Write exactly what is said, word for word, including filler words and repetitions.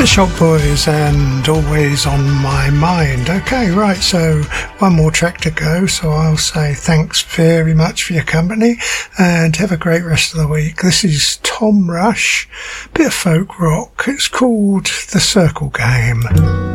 Shop Boys and Always on My Mind. Okay, right, so one more track to go, so I'll say thanks very much for your company and have a great rest of the week. This is Tom Rush, bit of folk rock. It's called The Circle Game.